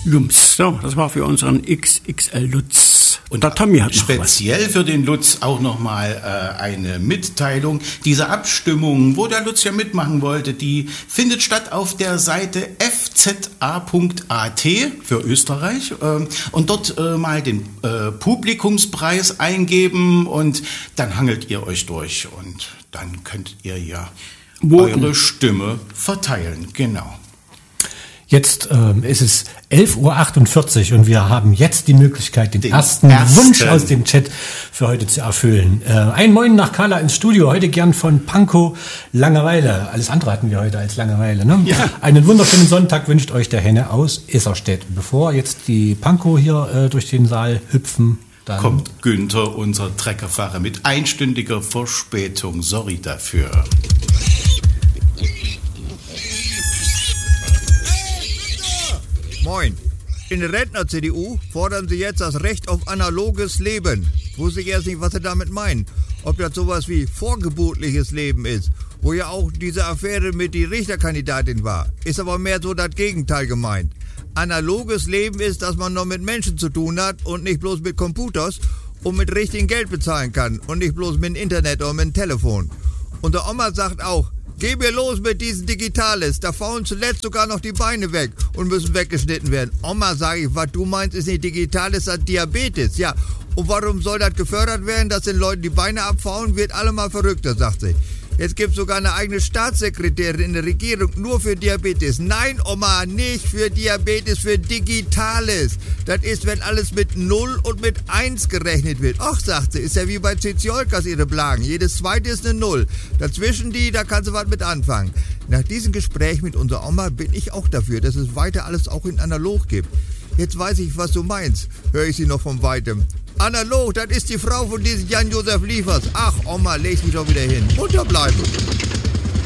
Lumps. So, das war für unseren XXL Lutz. Und der Tommy hat noch speziell was. für den Lutz auch nochmal eine Mitteilung. Diese Abstimmung, wo der Lutz ja mitmachen wollte, die findet statt auf der Seite fza.at für Österreich. Und dort mal den Publikumspreis eingeben und dann hangelt ihr euch durch. Und dann könnt ihr ja eure Stimme verteilen. Genau. Jetzt ist es 11.48 Uhr und wir haben jetzt die Möglichkeit, den ersten Wunsch aus dem Chat für heute zu erfüllen. Ein Moin nach Carla ins Studio, heute gern von Pankow Langeweile. Alles andere hatten wir heute als Langeweile. Ne? Ja. Einen wunderschönen Sonntag wünscht euch der Henne aus Isserstedt. Bevor jetzt die Pankow hier durch den Saal hüpfen, dann kommt Günther, unser Treckerfahrer, mit einstündiger Verspätung. Sorry dafür. Moin. In der Rentner-CDU fordern sie jetzt das Recht auf analoges Leben. Wusste ich erst nicht, was sie damit meinen. Ob das sowas wie vorgeburtliches Leben ist, wo ja auch diese Affäre mit die Richterkandidatin war. Ist aber mehr so das Gegenteil gemeint. Analoges Leben ist, dass man noch mit Menschen zu tun hat und nicht bloß mit Computers und mit richtigem Geld bezahlen kann und nicht bloß mit dem Internet oder mit dem Telefon. Und der Oma sagt auch, geh mir los mit diesem Digitales, da faulen zuletzt sogar noch die Beine weg und müssen weggeschnitten werden. Oma, sage ich, was du meinst, ist nicht Digitales, das Diabetes. Ja, und warum soll das gefördert werden, dass den Leuten die Beine abfaulen, wird allemal verrückter, sagt sie. Jetzt gibt es sogar eine eigene Staatssekretärin in der Regierung nur für Diabetes. Nein, Oma, nicht für Diabetes, für Digitales. Das ist, wenn alles mit 0 und mit 1 gerechnet wird. Ach, sagt sie, ist ja wie bei Ziziolkas ihre Blagen. Jedes zweite ist eine 0. Dazwischen da kannst du was mit anfangen. Nach diesem Gespräch mit unserer Oma bin ich auch dafür, dass es weiter alles auch in analog gibt. Jetzt weiß ich, was du meinst, höre ich sie noch von Weitem. Analog, das ist die Frau von diesem Jan-Josef Liefers. Ach, Oma, leg mich doch wieder hin. Unterbleiben.